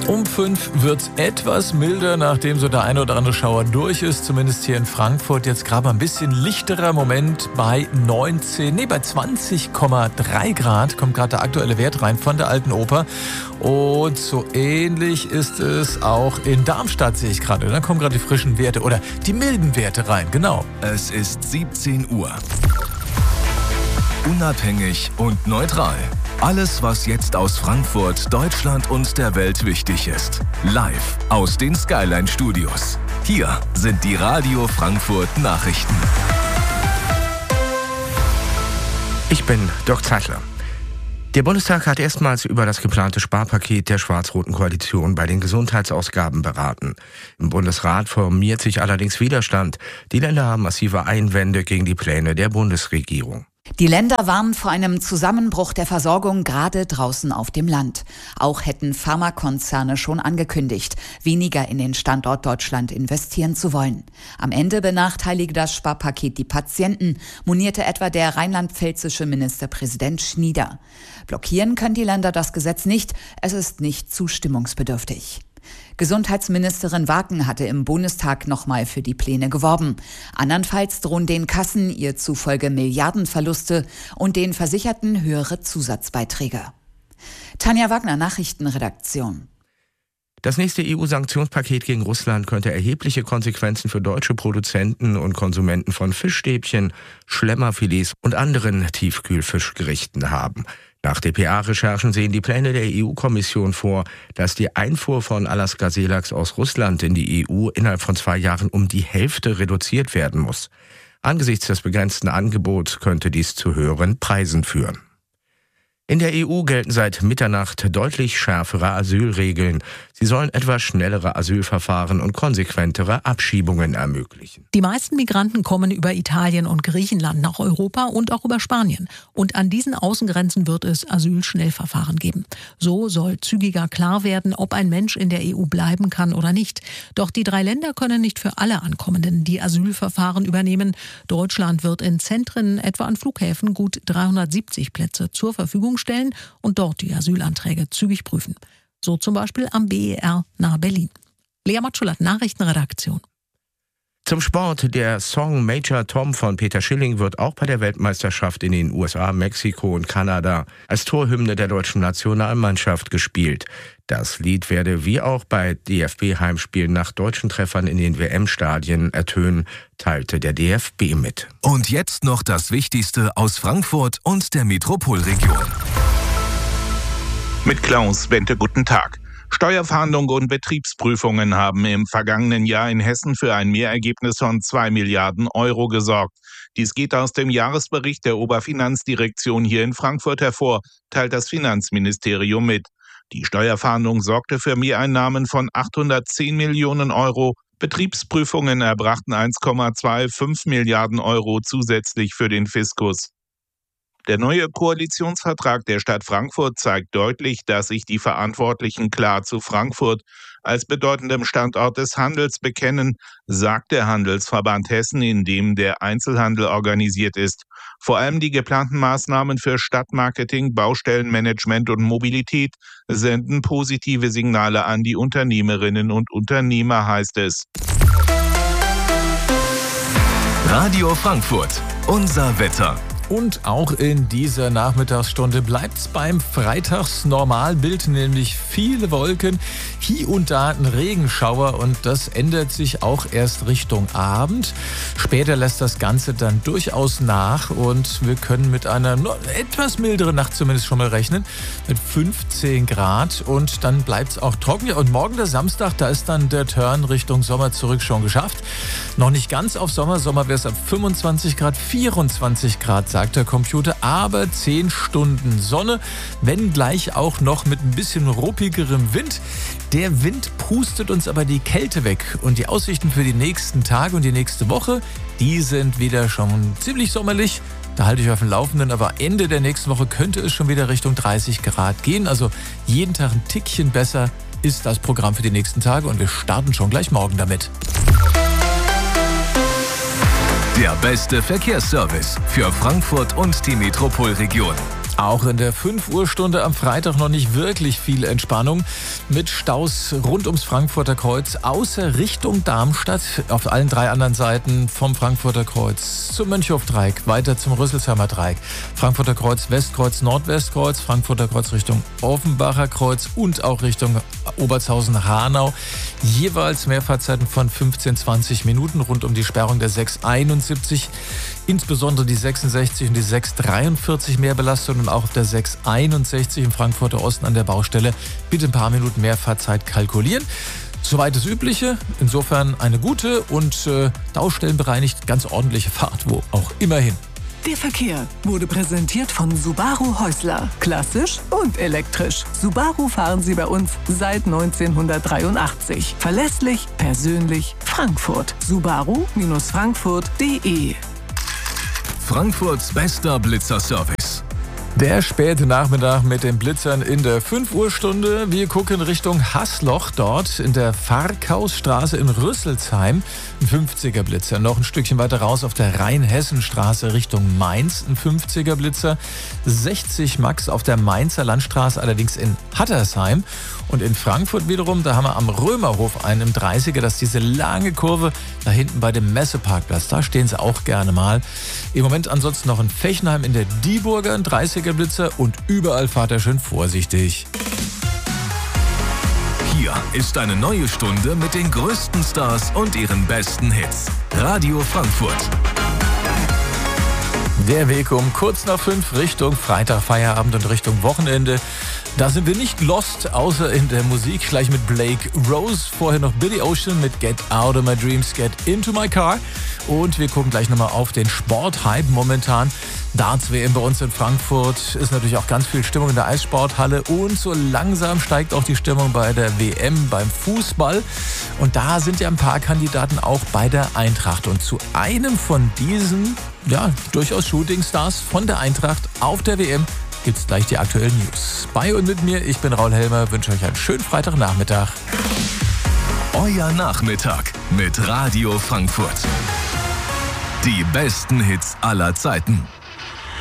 Um 5 wird es etwas milder, nachdem so der eine oder andere Schauer durch ist. Zumindest hier in Frankfurt jetzt gerade mal ein bisschen lichterer Moment bei 20,3 Grad. Kommt gerade der aktuelle Wert rein von der Alten Oper. Und so ähnlich ist es auch in Darmstadt, sehe ich gerade. Da kommen gerade die frischen Werte oder die milden Werte rein, genau. Es ist 17 Uhr. Unabhängig und neutral. Alles, was jetzt aus Frankfurt, Deutschland und der Welt wichtig ist. Live aus den Skyline Studios. Hier sind die Radio Frankfurt Nachrichten. Ich bin Dirk Zeitler. Der Bundestag hat erstmals über das geplante Sparpaket der schwarz-roten Koalition bei den Gesundheitsausgaben beraten. Im Bundesrat formiert sich allerdings Widerstand. Die Länder haben massive Einwände gegen die Pläne der Bundesregierung. Die Länder warnen vor einem Zusammenbruch der Versorgung gerade draußen auf dem Land. Auch hätten Pharmakonzerne schon angekündigt, weniger in den Standort Deutschland investieren zu wollen. Am Ende benachteilige das Sparpaket die Patienten, monierte etwa der rheinland-pfälzische Ministerpräsident Schnieder. Blockieren können die Länder das Gesetz nicht, es ist nicht zustimmungsbedürftig. Gesundheitsministerin Waken hatte im Bundestag nochmal für die Pläne geworben. Andernfalls drohen den Kassen ihr zufolge Milliardenverluste und den Versicherten höhere Zusatzbeiträge. Tanja Wagner, Nachrichtenredaktion. Das nächste EU-Sanktionspaket gegen Russland könnte erhebliche Konsequenzen für deutsche Produzenten und Konsumenten von Fischstäbchen, Schlemmerfilets und anderen Tiefkühlfischgerichten haben. Nach dpa-Recherchen sehen die Pläne der EU-Kommission vor, dass die Einfuhr von Alaska-Seelachs aus Russland in die EU innerhalb von 2 Jahren um die Hälfte reduziert werden muss. Angesichts des begrenzten Angebots könnte dies zu höheren Preisen führen. In der EU gelten seit Mitternacht deutlich schärfere Asylregeln. Sie sollen etwas schnellere Asylverfahren und konsequentere Abschiebungen ermöglichen. Die meisten Migranten kommen über Italien und Griechenland nach Europa und auch über Spanien. Und an diesen Außengrenzen wird es Asylschnellverfahren geben. So soll zügiger klar werden, ob ein Mensch in der EU bleiben kann oder nicht. Doch die 3 Länder können nicht für alle Ankommenden die Asylverfahren übernehmen. Deutschland wird in Zentren, etwa an Flughäfen, gut 370 Plätze zur Verfügung stellen und dort die Asylanträge zügig prüfen. So zum Beispiel am BER nahe Berlin. Lea Matschulat, Nachrichtenredaktion. Zum Sport. Der Song Major Tom von Peter Schilling wird auch bei der Weltmeisterschaft in den USA, Mexiko und Kanada als Torhymne der deutschen Nationalmannschaft gespielt. Das Lied werde wie auch bei DFB-Heimspielen nach deutschen Treffern in den WM-Stadien ertönen, teilte der DFB mit. Und jetzt noch das Wichtigste aus Frankfurt und der Metropolregion. Mit Klaus Bente, guten Tag. Steuerfahndung und Betriebsprüfungen haben im vergangenen Jahr in Hessen für ein Mehrergebnis von 2 Milliarden Euro gesorgt. Dies geht aus dem Jahresbericht der Oberfinanzdirektion hier in Frankfurt hervor, teilt das Finanzministerium mit. Die Steuerfahndung sorgte für Mehreinnahmen von 810 Millionen Euro. Betriebsprüfungen erbrachten 1,25 Milliarden Euro zusätzlich für den Fiskus. Der neue Koalitionsvertrag der Stadt Frankfurt zeigt deutlich, dass sich die Verantwortlichen klar zu Frankfurt als bedeutendem Standort des Handels bekennen, sagt der Handelsverband Hessen, in dem der Einzelhandel organisiert ist. Vor allem die geplanten Maßnahmen für Stadtmarketing, Baustellenmanagement und Mobilität senden positive Signale an die Unternehmerinnen und Unternehmer, heißt es. Radio Frankfurt, unser Wetter. Und auch in dieser Nachmittagsstunde bleibt's beim Freitagsnormalbild, nämlich viele Wolken, hier und da ein Regenschauer und das ändert sich auch erst Richtung Abend. Später lässt das Ganze dann durchaus nach und wir können mit einer etwas milderen Nacht zumindest schon mal rechnen, mit 15 Grad und dann bleibt's auch trocken. Ja, und morgen der Samstag, da ist dann der Turn Richtung Sommer zurück schon geschafft. Noch nicht ganz auf Sommer wäre es ab 25 Grad, 24 Grad, sagt der Computer, aber 10 Stunden Sonne, wenn gleich auch noch mit ein bisschen ruppigerem Wind. Der Wind pustet uns aber die Kälte weg und die Aussichten für die nächsten Tage und die nächste Woche, die sind wieder schon ziemlich sommerlich. Da halte ich auf dem Laufenden, aber Ende der nächsten Woche könnte es schon wieder Richtung 30 Grad gehen. Also jeden Tag ein Tickchen besser ist das Programm für die nächsten Tage und wir starten schon gleich morgen damit. Der beste Verkehrsservice für Frankfurt und die Metropolregion. Auch in der 5 Uhr Stunde am Freitag noch nicht wirklich viel Entspannung mit Staus rund ums Frankfurter Kreuz, außer Richtung Darmstadt. Auf allen 3 anderen Seiten vom Frankfurter Kreuz zum Mönchhof-Dreieck, weiter zum Rüsselsheimer Dreieck, Frankfurter Kreuz, Westkreuz, Nordwestkreuz, Frankfurter Kreuz Richtung Offenbacher Kreuz und auch Richtung Obertshausen-Hanau. Jeweils Mehrfahrtzeiten von 15-20 Minuten rund um die Sperrung der 671. Insbesondere die 66 und die 643 Mehrbelastung und auch auf der 661 im Frankfurter Osten an der Baustelle bitte ein paar Minuten Mehrfahrzeit kalkulieren. Soweit das Übliche. Insofern eine gute und Daustellenbereinigt ganz ordentliche Fahrt, wo auch immerhin. Der Verkehr wurde präsentiert von Subaru Häusler. Klassisch und elektrisch. Subaru fahren Sie bei uns seit 1983. Verlässlich, persönlich, Frankfurt. Subaru-Frankfurt.de. Frankfurts bester Blitzerservice. Der späte Nachmittag mit den Blitzern in der 5 Uhr Stunde. Wir gucken Richtung Haßloch, dort in der Farkausstraße in Rüsselsheim. Ein 50er Blitzer. Noch ein Stückchen weiter raus auf der Rheinhessenstraße Richtung Mainz. Ein 50er Blitzer. 60 Max auf der Mainzer Landstraße, allerdings in Hattersheim. Und in Frankfurt wiederum, da haben wir am Römerhof einen im 30er. Das ist diese lange Kurve da hinten bei dem Messeparkplatz. Da stehen sie auch gerne mal. Im Moment ansonsten noch in Fechenheim in der Dieburger ein 30er Blitzer und überall fahrt er schön vorsichtig. Hier ist eine neue Stunde mit den größten Stars und ihren besten Hits. Radio Frankfurt. Der Weg um kurz nach 5 Richtung Freitag, Feierabend und Richtung Wochenende. Da sind wir nicht lost, außer in der Musik. Gleich mit Blake Rose, vorher noch Billy Ocean mit Get Out of My Dreams, Get Into My Car. Und wir gucken gleich nochmal auf den Sporthype momentan. Darts-WM bei uns in Frankfurt, ist natürlich auch ganz viel Stimmung in der Eissporthalle und so langsam steigt auch die Stimmung bei der WM beim Fußball. Und da sind ja ein paar Kandidaten auch bei der Eintracht. Und zu einem von diesen, durchaus Shootingstars von der Eintracht auf der WM gibt's gleich die aktuellen News. Bei und mit mir, ich bin Raul Helmer, wünsche euch einen schönen Freitagnachmittag. Euer Nachmittag mit Radio Frankfurt. Die besten Hits aller Zeiten.